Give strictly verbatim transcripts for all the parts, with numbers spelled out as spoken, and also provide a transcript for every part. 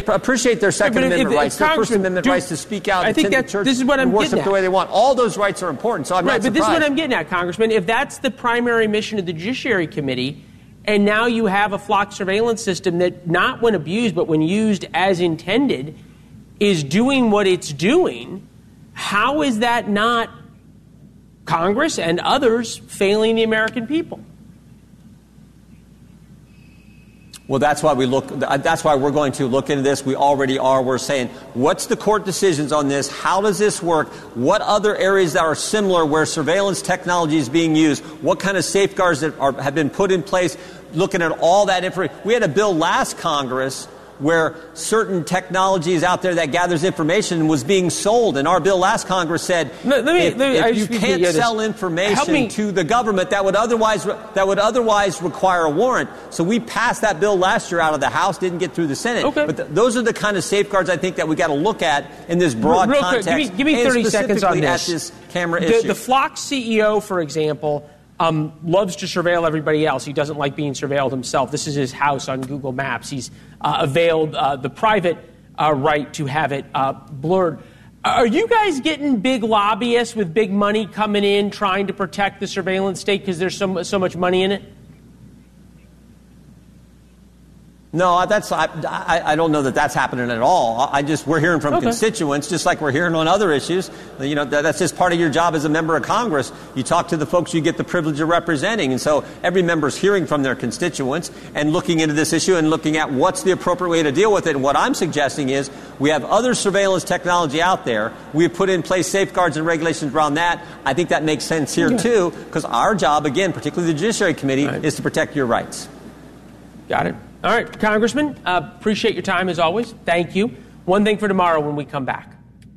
appreciate their Second but Amendment if, rights, if their First Amendment do, rights to speak out, I think attend that the church, this is what I'm and worship getting the way at. they want. All those rights are important, so I'm right, not but surprised. this is what I'm getting at, Congressman. If that's the primary mission of the Judiciary Committee, and now you have a flock surveillance system that, not when abused, but when used as intended, is doing what it's doing, how is that not Congress and others failing the American people? Well, that's why we look. That's why we're going to look into this. We already are. We're saying, what's the court decisions on this? How does this work? What other areas that are similar where surveillance technology is being used? What kind of safeguards that are, have been put in place? Looking at all that information. We had a bill last Congress where certain technologies out there that gathers information was being sold. And our bill last Congress said, let, let me, if, let me, if you can't sell information to the government, that would otherwise that would otherwise require a warrant. So we passed that bill last year out of the House, didn't get through the Senate. Okay. But th- those are the kind of safeguards I think that we got to look at in this broad Real context. Quick, give me, give me thirty seconds on this. At this camera the, issue. The Flock C E O, for example, Um, loves to surveil everybody else. He doesn't like being surveilled himself. This is his house on Google Maps. He's uh, availed uh, the private uh, right to have it uh, blurred. Are you guys getting big lobbyists with big money coming in trying to protect the surveillance state because there's so, so much money in it? No, that's I, I, I don't know that that's happening at all. I just we're hearing from okay. constituents, just like we're hearing on other issues. You know, that, that's just part of your job as a member of Congress. You talk to the folks you get the privilege of representing, and so every member's hearing from their constituents and looking into this issue and looking at what's the appropriate way to deal with it. And what I'm suggesting is we have other surveillance technology out there. We have put in place safeguards and regulations around that. I think that makes sense here yeah. too, because our job, again, particularly the Judiciary Committee, right. is to protect your rights. Got it. All right, Congressman, uh, appreciate your time as always. Thank you. One thing for tomorrow when we come back.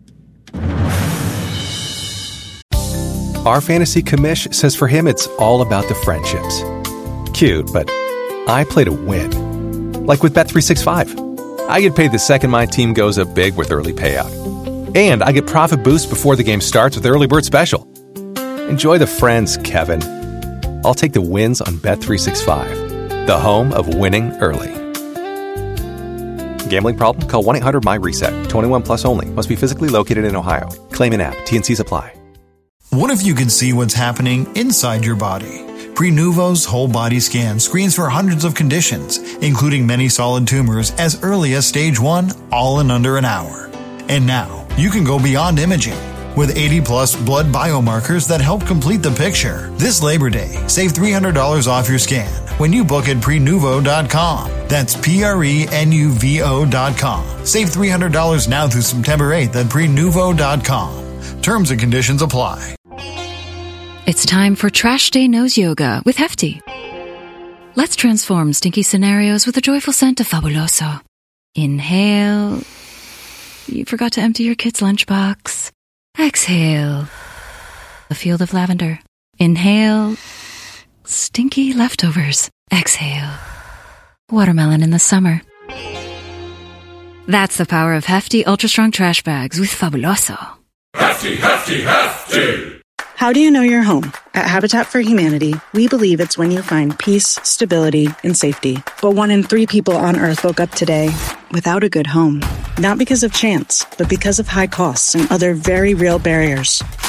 Our fantasy commish says for him it's all about the friendships. Cute, but I play to win. Like with Bet three sixty-five. I get paid the second my team goes up big with early payout. And I get profit boost before the game starts with the early bird special. Enjoy the friends, Kevin. I'll take the wins on Bet three sixty-five. The home of winning early. Gambling problem? Call one eight hundred my reset. twenty-one plus only. Must be physically located in Ohio. Claim in app. T and C's apply. What if you could see what's happening inside your body? Prenuvo's whole body scan screens for hundreds of conditions, including many solid tumors as early as stage one, all in under an hour. And now, you can go beyond imaging. With eighty plus blood biomarkers that help complete the picture. This Labor Day, save three hundred dollars off your scan when you book at prenuvo dot com. That's P R E N U V O dot com. Save three hundred dollars now through September eighth at prenuvo dot com. Terms and conditions apply. It's time for Trash Day Nose Yoga with Hefty. Let's transform stinky scenarios with a joyful scent of Fabuloso. Inhale. You forgot to empty your kid's lunchbox. Exhale. A field of lavender. Inhale. Stinky leftovers. Exhale. Watermelon in the summer. That's the power of Hefty Ultra Strong Trash Bags with Fabuloso. Hefty, Hefty, Hefty! How do you know you're home? At Habitat for Humanity, we believe it's when you find peace, stability, and safety. But one in three people on Earth woke up today without a good home. Not because of chance, but because of high costs and other very real barriers.